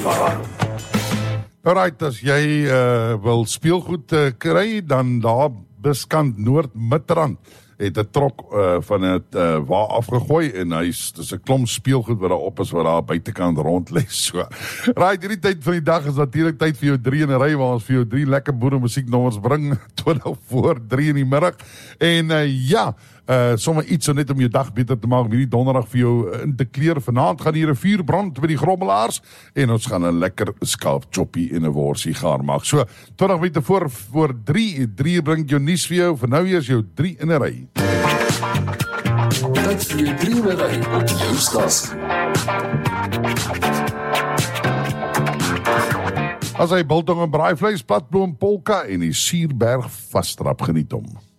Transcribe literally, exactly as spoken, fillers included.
Alright, as jy uh, wil speelgoed uh, kry, dan daar Biskant Noord-Midrand het 'n trok uh, van het uh, waar afgegooi en hy's dis 'n klomp speelgoed wat daar op is wat daar buitekant rond lê. So, right, hierdie tyd van die dag is natuurlik tyd vir jou drie in 'n ry waar ons vir jou drie lekker boere musieknommers bring twintig voor drie in die middag. En uh, ja, uh, sommer iets so net om jou dag beter te maak, hierdie donderdag vir jou in te kleer. Vanaand gaan hier 'n vuur brand by die grommelaars en ons gaan 'n lekker skaap choppie en 'n worsie gaar maak. So, twintig minute voor voor drie, drie bring jou nuus vir jou. Vir nou eers jou drie in 'n ry. Dit vir jou drie in 'n ry op jou stasie. As hy biltong en braaivleis, platbloem, polka en die Suurberg vasdrap geniet hom.